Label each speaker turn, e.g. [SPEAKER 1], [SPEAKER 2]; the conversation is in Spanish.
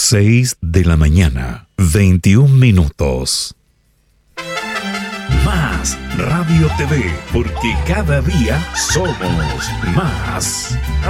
[SPEAKER 1] 6 de la mañana, 21 minutos. Más Radio TV, porque cada día somos más.